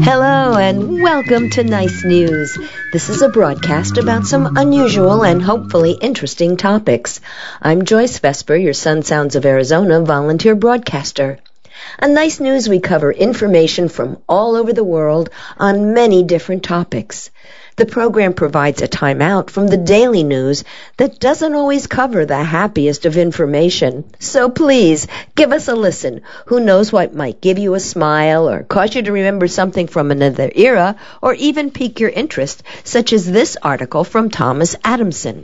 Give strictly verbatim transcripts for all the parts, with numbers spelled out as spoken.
Hello and welcome to Nice News. This is a broadcast about some unusual and hopefully interesting topics. I'm Joyce Vesper, your Sun Sounds of Arizona volunteer broadcaster. On Nice News, we cover information from all over the world on many different topics. The program provides a timeout from the daily news that doesn't always cover the happiest of information. So please, give us a listen. Who knows what might give you a smile or cause you to remember something from another era or even pique your interest, such as this article from Thomas Adamson.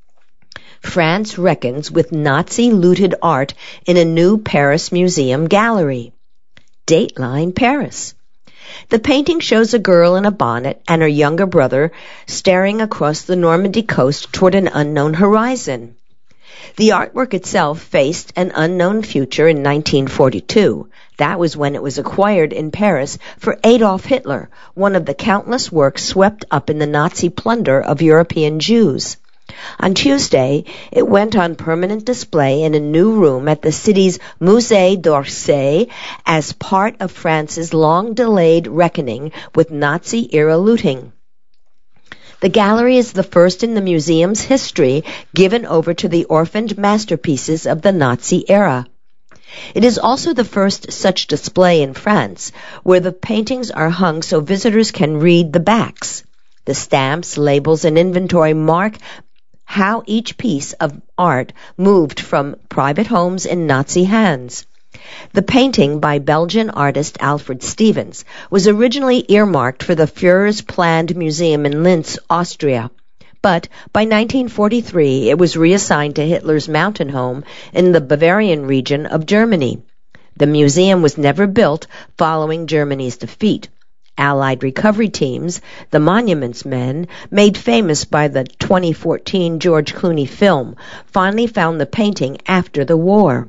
France reckons with Nazi-looted art in a new Paris museum gallery. Dateline Paris. The painting shows a girl in a bonnet and her younger brother staring across the Normandy coast toward an unknown horizon. The artwork itself faced an unknown future in nineteen forty-two. That was when it was acquired in Paris for Adolf Hitler, one of the countless works swept up in the Nazi plunder of European Jews. On Tuesday, it went on permanent display in a new room at the city's Musée d'Orsay as part of France's long-delayed reckoning with Nazi-era looting. The gallery is the first in the museum's history given over to the orphaned masterpieces of the Nazi era. It is also the first such display in France, where the paintings are hung so visitors can read the backs. The stamps, labels, and inventory mark how each piece of art moved from private homes in Nazi hands. The painting by Belgian artist Alfred Stevens was originally earmarked for the Führer's planned museum in Linz, Austria. But by nineteen forty-three, it was reassigned to Hitler's mountain home in the Bavarian region of Germany. The museum was never built following Germany's defeat. Allied recovery teams, the Monuments Men, made famous by the twenty fourteen George Clooney film, finally found the painting after the war.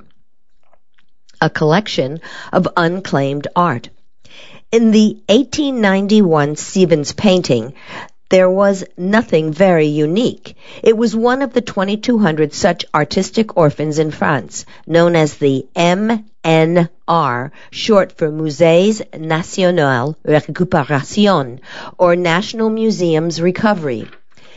A collection of unclaimed art. In the eighteen ninety-one Stevens painting, there was nothing very unique. It was one of the twenty-two hundred such artistic orphans in France, known as the M N R, short for Musées Nationaux Récupération, or National Museums Recovery.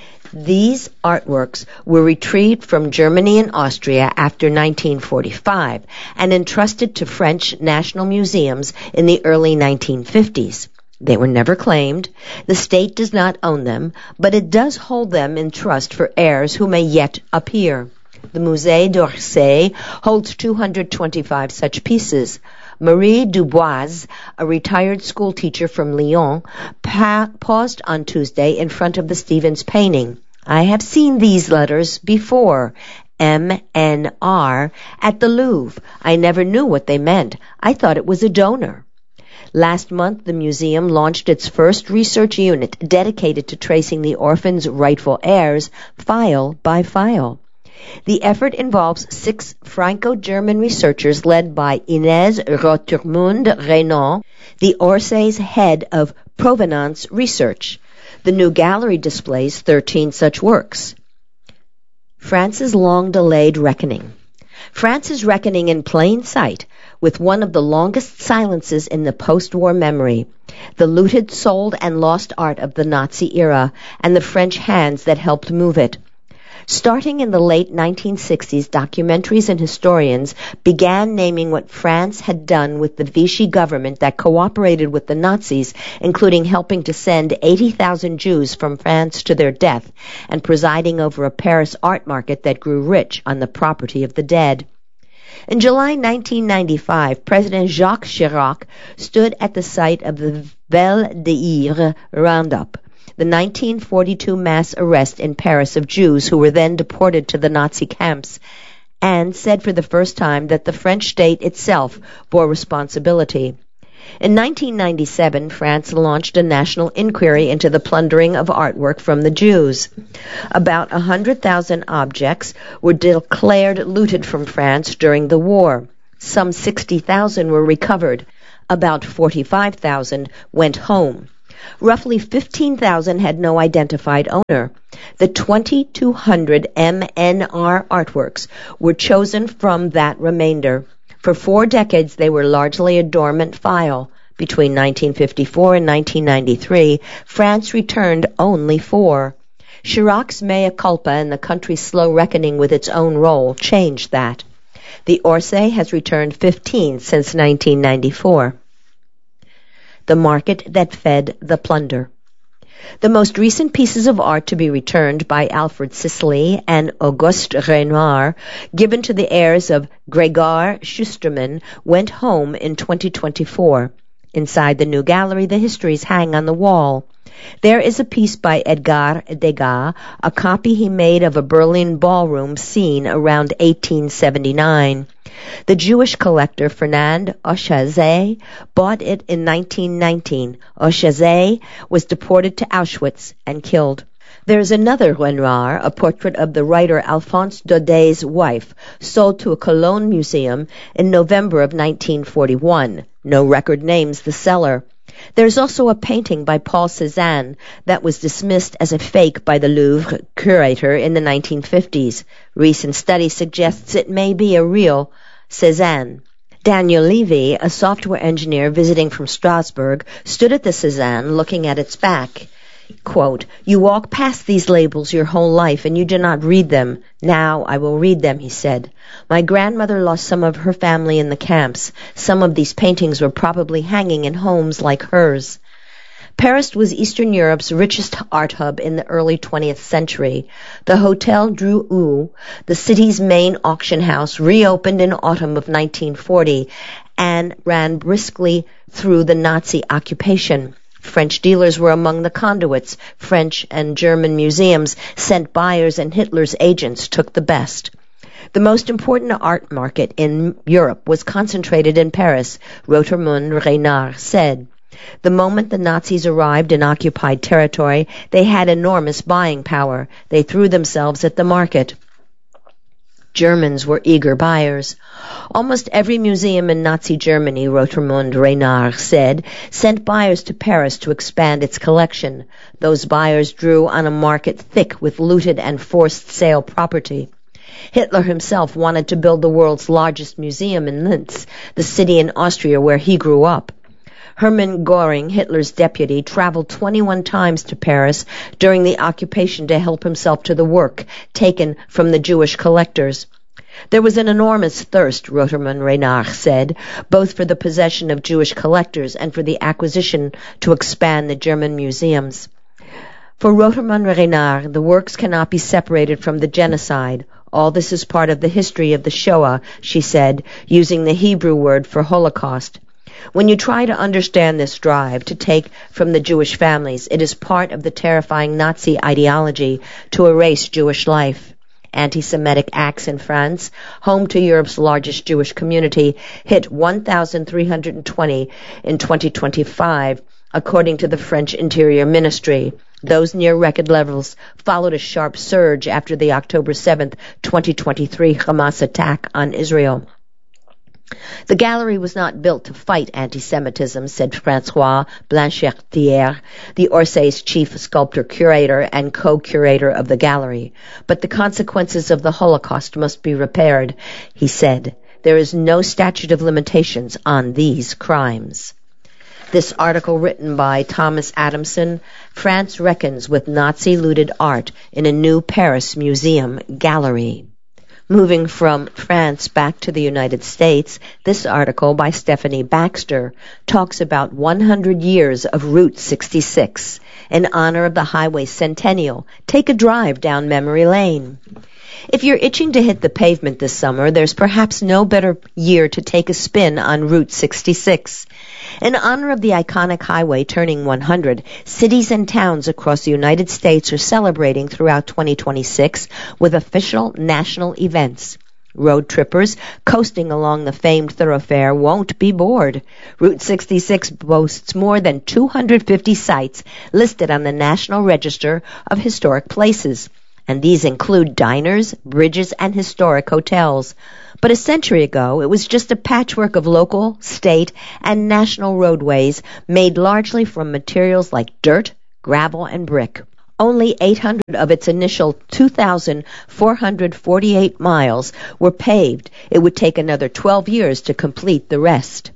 These artworks were retrieved from Germany and Austria after nineteen forty-five and entrusted to French national museums in the early nineteen fifties. They were never claimed. The state does not own them, but it does hold them in trust for heirs who may yet appear. The Musée d'Orsay holds two hundred twenty-five such pieces. Marie Dubois, a retired schoolteacher from Lyon, pa- paused on Tuesday in front of the Stevens painting. I have seen these letters before. M N R at the Louvre. I never knew what they meant. I thought it was a donor. Last month, the museum launched its first research unit dedicated to tracing the orphans' rightful heirs, file by file. The effort involves six Franco-German researchers led by Inès Rotermund-Renan, the Orsay's head of provenance research. The new gallery displays thirteen such works. France's long-delayed reckoning. France is reckoning in plain sight with one of the longest silences in the post-war memory, the looted, sold, and lost art of the Nazi era and the French hands that helped move it. Starting in the late nineteen sixties, documentaries and historians began naming what France had done with the Vichy government that cooperated with the Nazis, including helping to send eighty thousand Jews from France to their death and presiding over a Paris art market that grew rich on the property of the dead. In July nineteen ninety-five, President Jacques Chirac stood at the site of the Vel d'Hivre roundup, the nineteen forty-two mass arrest in Paris of Jews who were then deported to the Nazi camps, and said for the first time that the French state itself bore responsibility. In nineteen ninety-seven, France launched a national inquiry into the plundering of artwork from the Jews. About one hundred thousand objects were declared looted from France during the war. Some sixty thousand were recovered. About forty-five thousand went home. Roughly fifteen thousand had no identified owner. The twenty-two hundred M N R artworks were chosen from that remainder. For four decades, they were largely a dormant file. Between nineteen fifty-four and nineteen ninety-three, France returned only four. Chirac's mea culpa and the country's slow reckoning with its own role changed that. The Orsay has returned fifteen since nineteen ninety-four. The market that fed the plunder. The most recent pieces of art to be returned by Alfred Sisley and Auguste Renoir, given to the heirs of Gregor Schusterman, went home in twenty twenty-four. Inside the new gallery, the histories hang on the wall. There is a piece by Edgar Degas, a copy he made of a Berlin ballroom scene around eighteen seventy-nine. The Jewish collector Fernand Oshazé bought it in nineteen nineteen. Oshazé was deported to Auschwitz and killed. There is another Renoir, a portrait of the writer Alphonse Daudet's wife, sold to a Cologne museum in November of nineteen forty-one. No record names the seller. There's also a painting by Paul Cézanne that was dismissed as a fake by the Louvre curator in the nineteen fifties. Recent study suggests it may be a real Cézanne. Daniel Levy, a software engineer visiting from Strasbourg, stood at the Cézanne looking at its back. Quote, "You walk past these labels your whole life and you do not read them. Now I will read them," he said. "My grandmother lost some of her family in the camps. Some of these paintings were probably hanging in homes like hers." Paris was Eastern Europe's richest art hub in the early twentieth century. The Hotel Drouot, the city's main auction house, reopened in autumn of nineteen forty and ran briskly through the Nazi occupation. French dealers were among the conduits. French and German museums sent buyers and Hitler's agents took the best. The most important art market in Europe was concentrated in Paris, Rotermund Renard said. The moment the Nazis arrived in occupied territory, they had enormous buying power. They threw themselves at the market. Germans were eager buyers. Almost every museum in Nazi Germany, Rotermund Renard said, sent buyers to Paris to expand its collection. Those buyers drew on a market thick with looted and forced sale property. Hitler himself wanted to build the world's largest museum in Linz, the city in Austria where he grew up. Hermann Göring, Hitler's deputy, traveled twenty-one times to Paris during the occupation to help himself to the work taken from the Jewish collectors. There was an enormous thirst, Rotermund Renard said, both for the possession of Jewish collectors and for the acquisition to expand the German museums. For Rotermund Renard, the works cannot be separated from the genocide. All this is part of the history of the Shoah, she said, using the Hebrew word for Holocaust. When you try to understand this drive to take from the Jewish families, it is part of the terrifying Nazi ideology to erase Jewish life. Anti-Semitic acts in France, home to Europe's largest Jewish community, hit one thousand three hundred twenty in twenty twenty-five, according to the French Interior Ministry. Those near record levels followed a sharp surge after the October seventh, twenty twenty-three Hamas attack on Israel. The gallery was not built to fight anti-Semitism, said François Blanchetière, the Orsay's chief sculptor-curator and co-curator of the gallery. But the consequences of the Holocaust must be repaired, he said. There is no statute of limitations on these crimes. This article written by Thomas Adamson, France reckons with Nazi-looted art in a new Paris museum gallery. Moving from France back to the United States, this article by Stephanie Baxter talks about one hundred years of Route sixty-six. In honor of the highway centennial, take a drive down memory lane. If you're itching to hit the pavement this summer, there's perhaps no better year to take a spin on Route sixty-six. In honor of the iconic highway turning one hundred, cities and towns across the United States are celebrating throughout twenty twenty-six with official national events. Road trippers coasting along the famed thoroughfare won't be bored. Route sixty-six boasts more than two hundred fifty sites listed on the National Register of Historic Places, and these include diners, bridges, and historic hotels. But a century ago, it was just a patchwork of local, state, and national roadways made largely from materials like dirt, gravel, and brick. Only eight hundred of its initial two thousand four hundred forty-eight miles were paved. It would take another twelve years to complete the rest.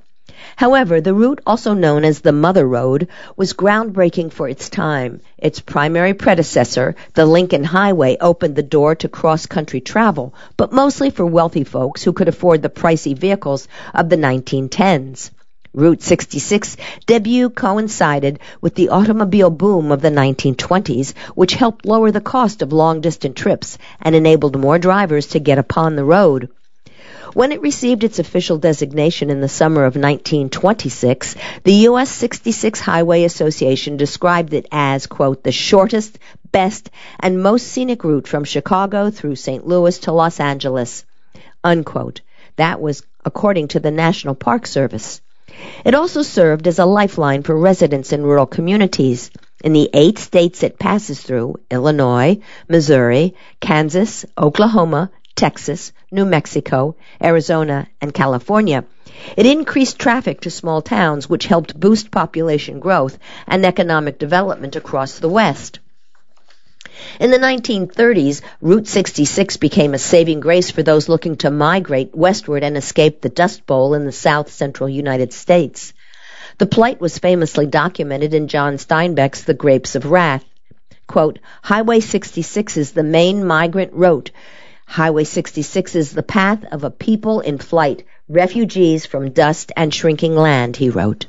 However, the route, also known as the Mother Road, was groundbreaking for its time. Its primary predecessor, the Lincoln Highway, opened the door to cross-country travel, but mostly for wealthy folks who could afford the pricey vehicles of the nineteen tens. Route sixty-six debut coincided with the automobile boom of the nineteen twenties, which helped lower the cost of long-distance trips and enabled more drivers to get upon the road. When it received its official designation in the summer of nineteen twenty-six, the U S sixty-six Highway Association described it as, quote, the shortest, best, and most scenic route from Chicago through Saint Louis to Los Angeles, unquote. That was according to the National Park Service. It also served as a lifeline for residents in rural communities. In the eight states it passes through, Illinois, Missouri, Kansas, Oklahoma, Texas, New Mexico, Arizona, and California, it increased traffic to small towns, which helped boost population growth and economic development across the West. In the nineteen thirties, Route sixty-six became a saving grace for those looking to migrate westward and escape the Dust Bowl in the south-central United States. The plight was famously documented in John Steinbeck's The Grapes of Wrath. Quote, Highway sixty-six is the main migrant route. Highway sixty-six is the path of a people in flight, refugees from dust and shrinking land, he wrote.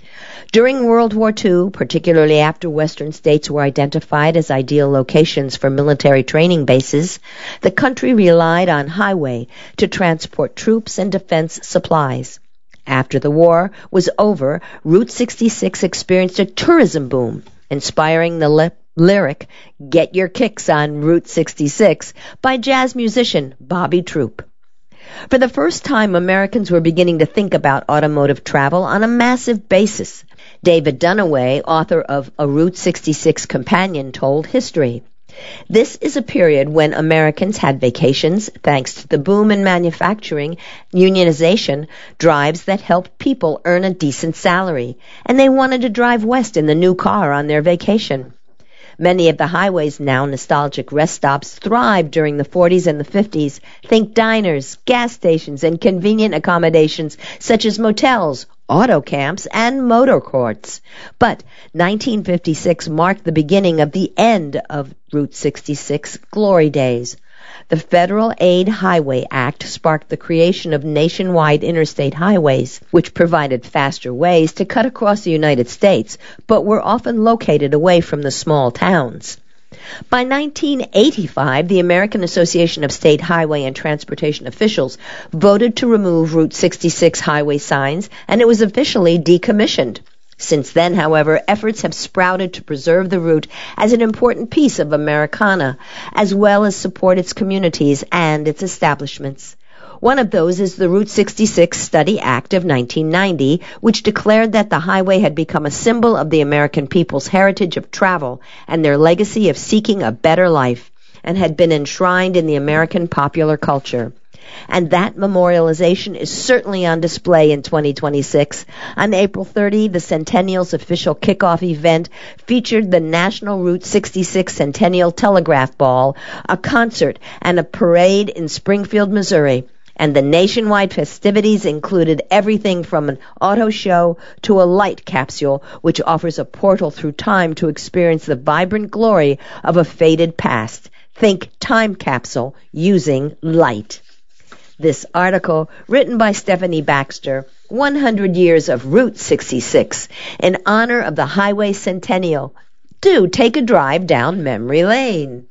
During World War Two, particularly after Western states were identified as ideal locations for military training bases, the country relied on highway to transport troops and defense supplies. After the war was over, Route sixty-six experienced a tourism boom, inspiring the li- lyric, Get Your Kicks on Route sixty-six, by jazz musician Bobby Troup. For the first time, Americans were beginning to think about automotive travel on a massive basis. David Dunaway, author of A Route sixty-six Companion, told history. This is a period when Americans had vacations thanks to the boom in manufacturing, unionization, drives that helped people earn a decent salary, and they wanted to drive west in the new car on their vacation. Many of the highway's now nostalgic rest stops thrived during the forties and the fifties. Think diners, gas stations, and convenient accommodations such as motels, auto camps, and motor courts. But nineteen fifty-six marked the beginning of the end of Route sixty-six glory days. The Federal Aid Highway Act sparked the creation of nationwide interstate highways, which provided faster ways to cut across the United States, but were often located away from the small towns. By nineteen eighty-five, the American Association of State Highway and Transportation Officials voted to remove Route sixty-six highway signs, and it was officially decommissioned. Since then, however, efforts have sprouted to preserve the route as an important piece of Americana, as well as support its communities and its establishments. One of those is the Route sixty-six Study Act of nineteen ninety, which declared that the highway had become a symbol of the American people's heritage of travel and their legacy of seeking a better life, and had been enshrined in the American popular culture. And that memorialization is certainly on display in twenty twenty-six. On April thirtieth, the Centennial's official kickoff event featured the National Route sixty-six Centennial Telegraph Ball, a concert, and a parade in Springfield, Missouri. And the nationwide festivities included everything from an auto show to a light capsule, which offers a portal through time to experience the vibrant glory of a faded past. Think time capsule using light. This article, written by Stephanie Baxter, one hundred years of Route sixty-six, in honor of the Highway Centennial. Do take a drive down memory lane.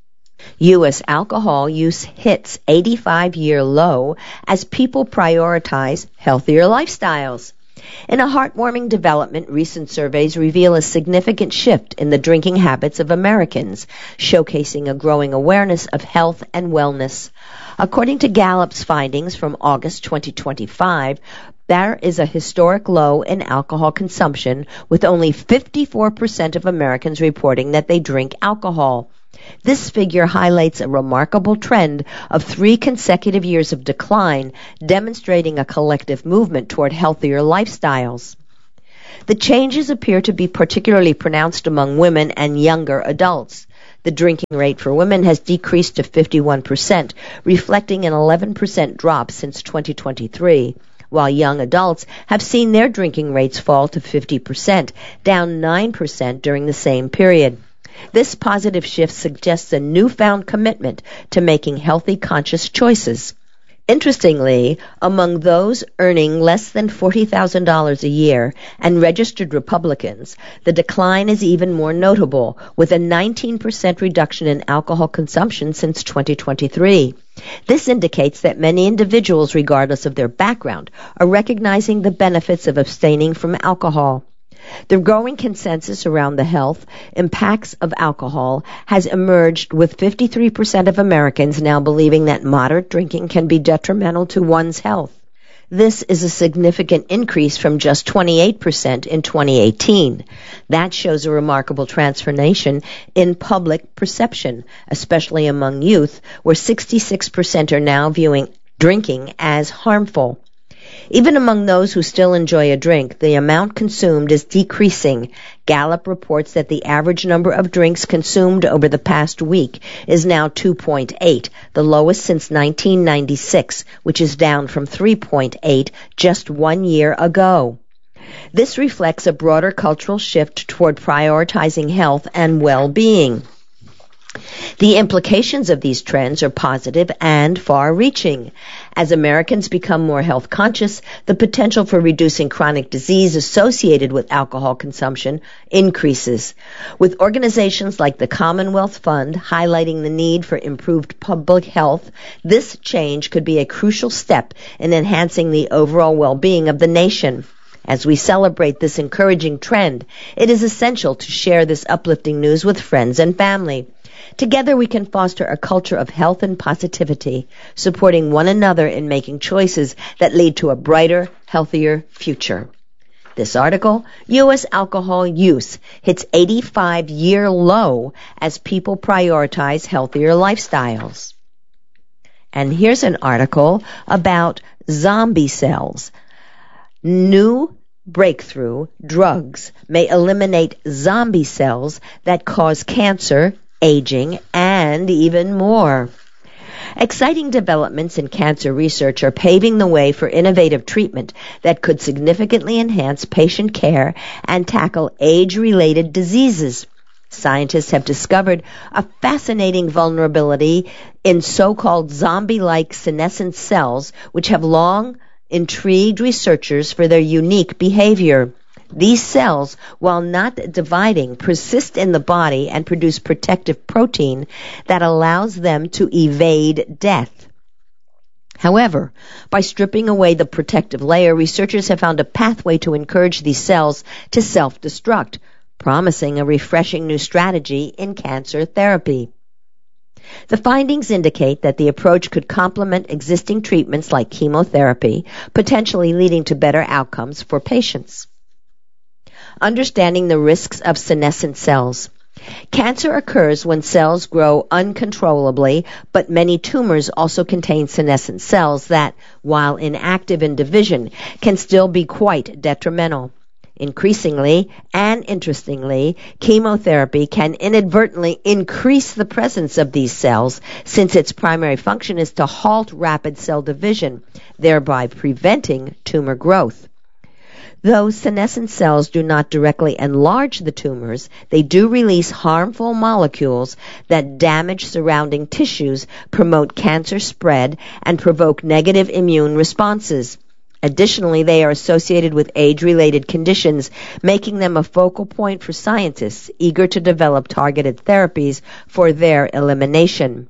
U S alcohol use hits eighty-five-year low as people prioritize healthier lifestyles. In a heartwarming development, recent surveys reveal a significant shift in the drinking habits of Americans, showcasing a growing awareness of health and wellness. According to Gallup's findings from August twenty twenty-five, there is a historic low in alcohol consumption, with only fifty-four percent of Americans reporting that they drink alcohol. This figure highlights a remarkable trend of three consecutive years of decline, demonstrating a collective movement toward healthier lifestyles. The changes appear to be particularly pronounced among women and younger adults. The drinking rate for women has decreased to fifty-one percent, reflecting an eleven percent drop since twenty twenty-three. while young adults have seen their drinking rates fall to fifty percent, down nine percent during the same period. This positive shift suggests a newfound commitment to making healthy, conscious choices. Interestingly, among those earning less than forty thousand dollars a year and registered Republicans, the decline is even more notable, with a nineteen percent reduction in alcohol consumption since twenty twenty-three. This indicates that many individuals, regardless of their background, are recognizing the benefits of abstaining from alcohol. The growing consensus around the health impacts of alcohol has emerged, with fifty-three percent of Americans now believing that moderate drinking can be detrimental to one's health. This is a significant increase from just twenty-eight percent in twenty eighteen. That shows a remarkable transformation in public perception, especially among youth, where sixty-six percent are now viewing drinking as harmful. Even among those who still enjoy a drink, the amount consumed is decreasing. Gallup reports that the average number of drinks consumed over the past week is now two point eight, the lowest since nineteen ninety-six, which is down from three point eight just one year ago. This reflects a broader cultural shift toward prioritizing health and well-being. The implications of these trends are positive and far-reaching. As Americans become more health conscious, the potential for reducing chronic disease associated with alcohol consumption increases. With organizations like the Commonwealth Fund highlighting the need for improved public health, this change could be a crucial step in enhancing the overall well-being of the nation. As we celebrate this encouraging trend, it is essential to share this uplifting news with friends and family. Together we can foster a culture of health and positivity, supporting one another in making choices that lead to a brighter, healthier future. This article, U S alcohol use hits eighty-five-year low as people prioritize healthier lifestyles. And here's an article about zombie cells. New breakthrough drugs may eliminate zombie cells that cause cancer, aging, and even more. Exciting developments in cancer research are paving the way for innovative treatment that could significantly enhance patient care and tackle age-related diseases. Scientists have discovered a fascinating vulnerability in so-called zombie-like senescent cells, which have long intrigued researchers for their unique behavior. These cells, while not dividing, persist in the body and produce protective protein that allows them to evade death. However, by stripping away the protective layer, researchers have found a pathway to encourage these cells to self-destruct, promising a refreshing new strategy in cancer therapy. The findings indicate that the approach could complement existing treatments like chemotherapy, potentially leading to better outcomes for patients. Understanding the risks of senescent cells. Cancer occurs when cells grow uncontrollably, but many tumors also contain senescent cells that, while inactive in division, can still be quite detrimental. Increasingly and interestingly, chemotherapy can inadvertently increase the presence of these cells, since its primary function is to halt rapid cell division, thereby preventing tumor growth. Though senescent cells do not directly enlarge the tumors, they do release harmful molecules that damage surrounding tissues, promote cancer spread, and provoke negative immune responses. Additionally, they are associated with age-related conditions, making them a focal point for scientists eager to develop targeted therapies for their elimination.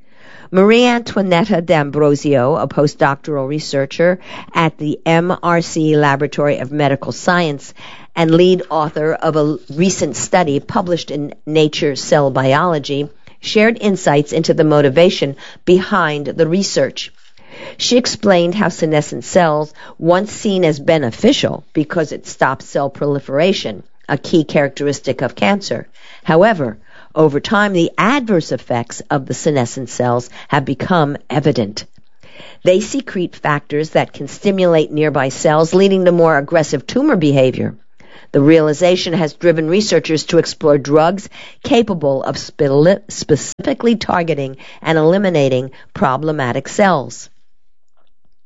Maria Antoinetta D'Ambrosio, a postdoctoral researcher at the M R C Laboratory of Medical Science and lead author of a recent study published in Nature Cell Biology, shared insights into the motivation behind the research. She explained how senescent cells, once seen as beneficial because it stops cell proliferation, a key characteristic of cancer. However, over time, the adverse effects of the senescent cells have become evident. They secrete factors that can stimulate nearby cells, leading to more aggressive tumor behavior. The realization has driven researchers to explore drugs capable of spe- specifically targeting and eliminating problematic cells.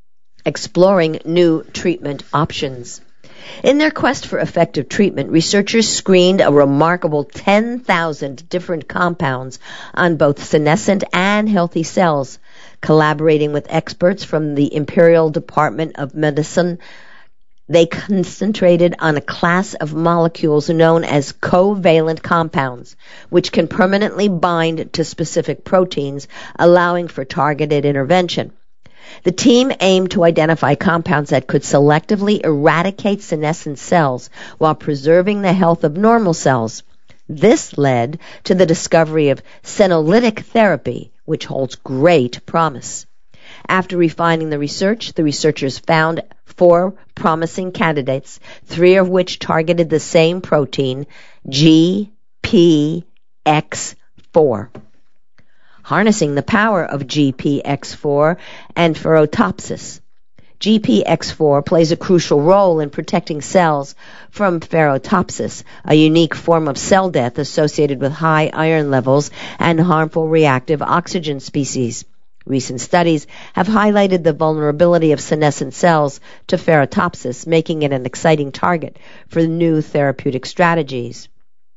exploring new treatment options. In their quest for effective treatment, researchers screened a remarkable ten thousand different compounds on both senescent and healthy cells. Collaborating with experts from the Imperial Department of Medicine, they concentrated on a class of molecules known as covalent compounds, which can permanently bind to specific proteins, allowing for targeted intervention. The team aimed to identify compounds that could selectively eradicate senescent cells while preserving the health of normal cells. This led to the discovery of senolytic therapy, which holds great promise. After refining the research, the researchers found four promising candidates, three of which targeted the same protein, G P X four. Harnessing the power of G P X four and Ferroptosis. G P X four plays a crucial role in protecting cells from ferroptosis, a unique form of cell death associated with high iron levels and harmful reactive oxygen species. Recent studies have highlighted the vulnerability of senescent cells to ferroptosis, making it an exciting target for new therapeutic strategies.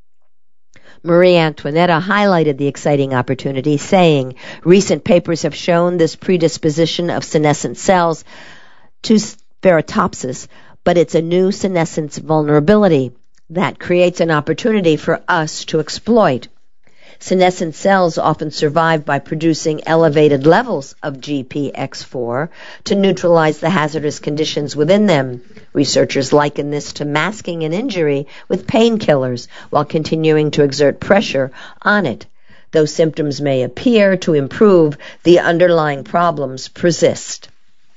Marie Antoinetta highlighted the exciting opportunity, saying, "Recent papers have shown this predisposition of senescent cells to ferroptosis, but it's a new senescence vulnerability that creates an opportunity for us to exploit. Senescent cells often survive by producing elevated levels of G P X four to neutralize the hazardous conditions within them. Researchers liken this to masking an injury with painkillers while continuing to exert pressure on it. Though symptoms may appear to improve, the underlying problems persist."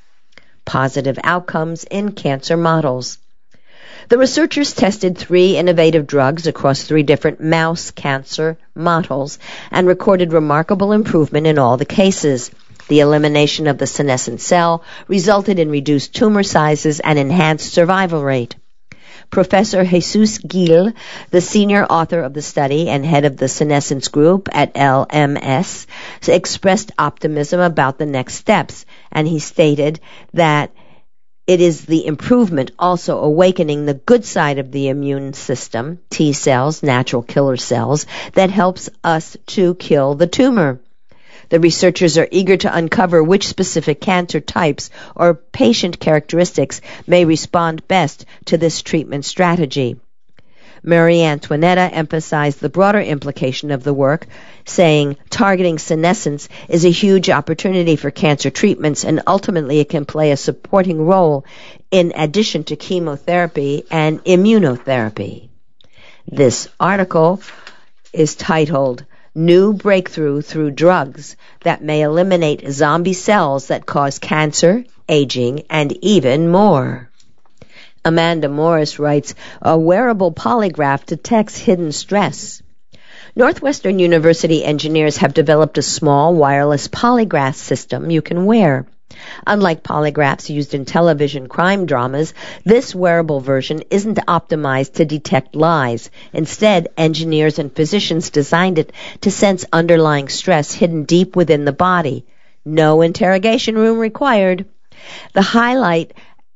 Positive outcomes in cancer models. The researchers tested three innovative drugs across three different mouse cancer models and recorded remarkable improvement in all the cases. The elimination of the senescent cell resulted in reduced tumor sizes and enhanced survival rate. Professor Jesus Gil, the senior author of the study and head of the senescence group at L M S, expressed optimism about the next steps, and he stated that it is the improvement also awakening the good side of the immune system, T cells, natural killer cells, that helps us to kill the tumor. The researchers are eager to uncover which specific cancer types or patient characteristics may respond best to this treatment strategy. Marie Antoinetta emphasized the broader implication of the work, saying, "Targeting senescence is a huge opportunity for cancer treatments, and ultimately it can play a supporting role in addition to chemotherapy and immunotherapy." This article is titled, "New Breakthrough Through Drugs That May Eliminate Zombie Cells That Cause Cancer, Aging, and Even More." Amanda Morris writes, "A wearable polygraph detects hidden stress." Northwestern University engineers have developed a small wireless polygraph system you can wear. Unlike polygraphs used in television crime dramas, this wearable version isn't optimized to detect lies. Instead, engineers and physicians designed it to sense underlying stress hidden deep within the body. No interrogation room required. The highlight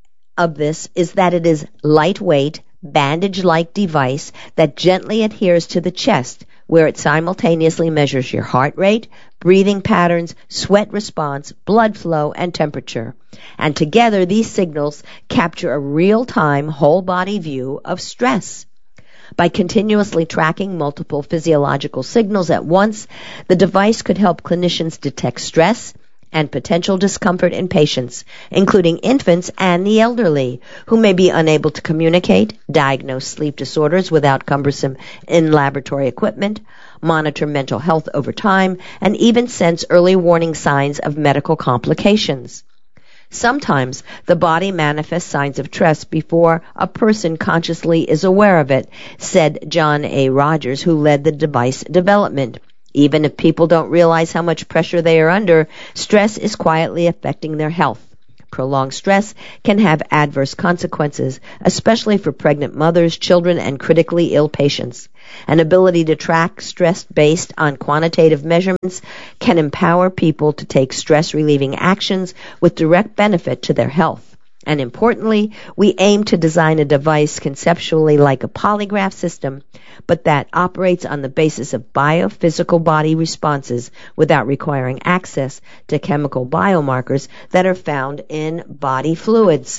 of this is that it is lightweight, bandage-like device that gently adheres to the chest, where it simultaneously measures your heart rate, breathing patterns, sweat response, blood flow, and temperature. And together, these signals capture a real-time, whole-body view of stress. By continuously tracking multiple physiological signals at once, the device could help clinicians detect stress and potential discomfort in patients, including infants and the elderly, who may be unable to communicate, diagnose sleep disorders without cumbersome in-laboratory equipment, monitor mental health over time, and even sense early warning signs of medical complications. Sometimes the body manifests signs of stress before a person consciously is aware of it, said John A. Rogers, who led the device development. Even if people don't realize how much pressure they are under, stress is quietly affecting their health. Prolonged stress can have adverse consequences, especially for pregnant mothers, children, and critically ill patients. An ability to track stress based on quantitative measurements can empower people to take stress-relieving actions with direct benefit to their health. And importantly, we aim to design a device conceptually like a polygraph system, but that operates on the basis of biophysical body responses without requiring access to chemical biomarkers that are found in body fluids.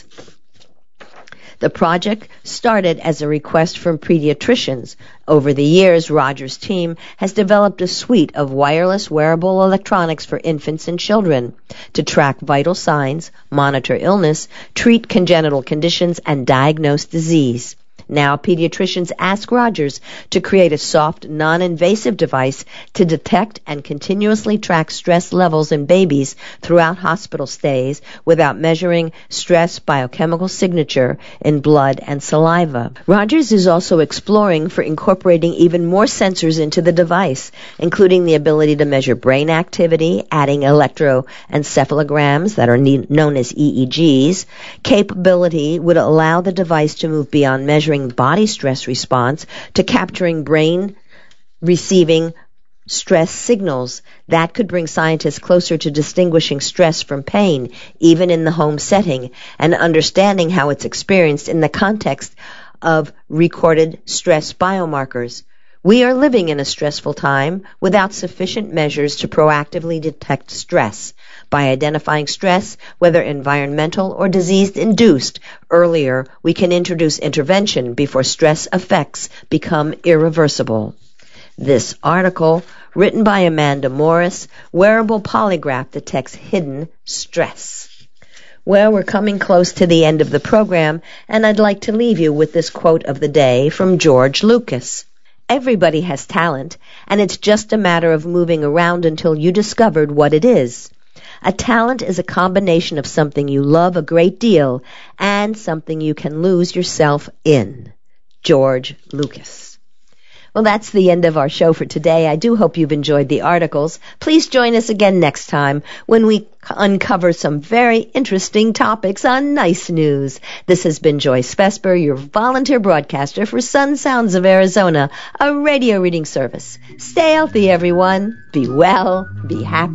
The project started as a request from pediatricians. Over the years, Roger's team has developed a suite of wireless wearable electronics for infants and children to track vital signs, monitor illness, treat congenital conditions, and diagnose disease. Now, pediatricians ask Rogers to create a soft, non-invasive device to detect and continuously track stress levels in babies throughout hospital stays without measuring stress biochemical signature in blood and saliva. Rogers is also exploring for incorporating even more sensors into the device, including the ability to measure brain activity, adding electroencephalograms that are known as E E Gs. Capability would allow the device to move beyond measuring body stress response to capturing brain receiving stress signals. That could bring scientists closer to distinguishing stress from pain, even in the home setting, and understanding how it's experienced in the context of recorded stress biomarkers. We are living in a stressful time without sufficient measures to proactively detect stress. By identifying stress, whether environmental or disease-induced, earlier, we can introduce intervention before stress effects become irreversible. This article, written by Amanda Morris, Wearable Polygraph Detects Hidden Stress. Well, we're coming close to the end of the program, and I'd like to leave you with this quote of the day from George Lucas. Everybody has talent, and it's just a matter of moving around until you discovered what it is. A talent is a combination of something you love a great deal and something you can lose yourself in. George Lucas. Well, that's the end of our show for today. I do hope you've enjoyed the articles. Please join us again next time when we uncover some very interesting topics on Nice News. This has been Joyce Vesper, your volunteer broadcaster for Sun Sounds of Arizona, a radio reading service. Stay healthy, everyone. Be well. Be happy.